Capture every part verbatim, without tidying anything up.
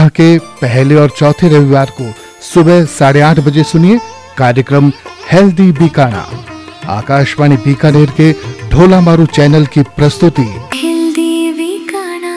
के पहले और चौथे रविवार को सुबह साढ़े आठ बजे सुनिए कार्यक्रम हेल्दी बीकाना। आकाशवाणी बीकानेर के ढोला मारू चैनल की प्रस्तुति। हेल्दी बीकाना।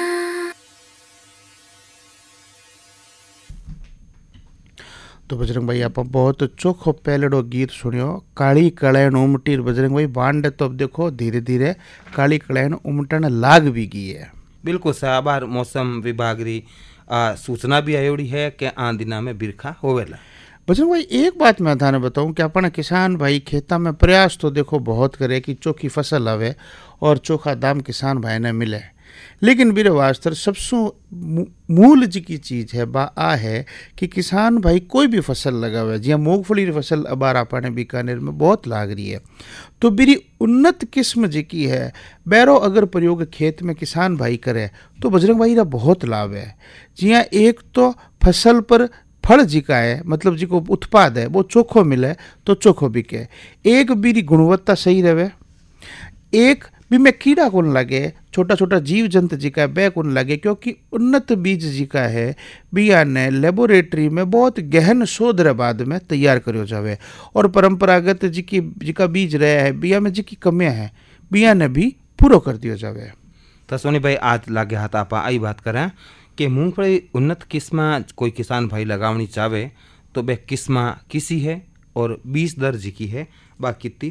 तो बजरंग भाई आप बहुत चोखो पहलड़ो गीत सुनियो काली कलैन उमटी। बजरंग भाई बांड तो अब देखो धीरे धीरे काली कलैन उमटन लाग भी गई है। बिल्कुल साबार मौसम विभाग री आ, सूचना भी आयोड़ी है कि आ दिना में बिरखा होवेला। बजरंग भाई एक बात मैं थाने बताऊं कि अपना किसान भाई खेता में प्रयास तो देखो बहुत करे कि चोखी फसल आवे और चोखा दाम किसान भाई ने मिले, लेकिन मेरे वास्ते सबसे मूल जी की चीज़ है बा आ है कि किसान भाई कोई भी फसल लगावे, जिया मूंगफली की फसल अबार अपने बीकानेर में बहुत लाग रही है, तो मेरी उन्नत किस्म जी की है बैरो अगर प्रयोग खेत में किसान भाई करे तो बजरंग भाई का बहुत लाभ है। जिया एक तो फसल पर फल जी का है, मतलब जी को उत्पाद है वो चोखो मिले तो चोखो बिके, एक बीरी गुणवत्ता सही रहे, एक भी में कीड़ा कौन लगे, छोटा छोटा जीव जंतु जी का बै कौन लगे, क्योंकि उन्नत बीज जी का है बिया ने लेबोरेटरी में बहुत गहन शोध रे बाद में तैयार करो जावे और परंपरागत जी की जी का बीज रहे है बिया में जी की कमियां है बिया ने भी पूरा कर दियो जावे। तो सोनी भाई आज लागे हाथ आप आई बात करें कि मूंगफली उन्नत किस्मा कोई किसान भाई लगावनी चाहे तो वह किस्मा किसी है और बीज दर जी की है बा कितनी